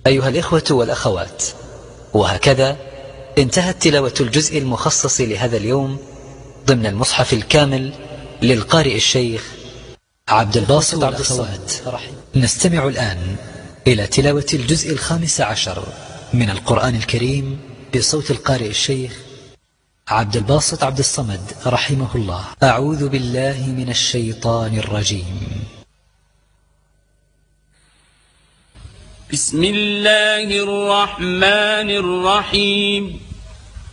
أيها الإخوة والأخوات، وهكذا انتهت تلاوة الجزء المخصص لهذا اليوم ضمن المصحف الكامل للقارئ الشيخ عبد الباسط عبد الصمد. نستمع الآن إلى تلاوة الجزء 15 من القرآن الكريم بصوت القارئ الشيخ عبد الباسط عبد الصمد رحمه الله. أعوذ بالله من الشيطان الرجيم. بسم الله الرحمن الرحيم.